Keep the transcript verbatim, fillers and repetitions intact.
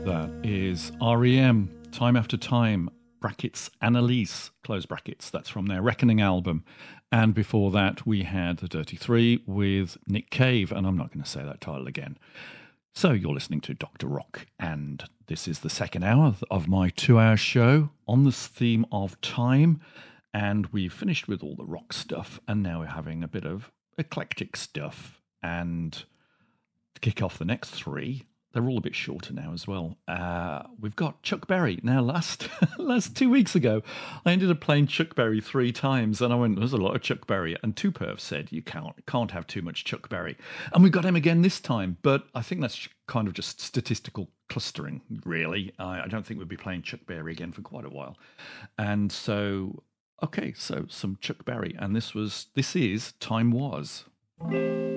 That is R E M, Time After Time, brackets, Annalise, close brackets. That's from their Reckoning album. And before that, we had The Dirty Three with Nick Cave, and I'm not going to say that title again. So you're listening to Doctor Rock, and this is the second hour of my two-hour show on this theme of time. And we've finished with all the rock stuff, and now we're having a bit of eclectic stuff. And to kick off the next three, they're all a bit shorter now as well. Uh, we've got Chuck Berry. Now, last last two weeks ago, I ended up playing Chuck Berry three times, and I went, there's a lot of Chuck Berry. And Two Perv said, you can't, can't have too much Chuck Berry. And we got him again this time, but I think that's kind of just statistical clustering, really. I, I don't think we'll be playing Chuck Berry again for quite a while. And so, okay, so some Chuck Berry. And this was, this is Time Was.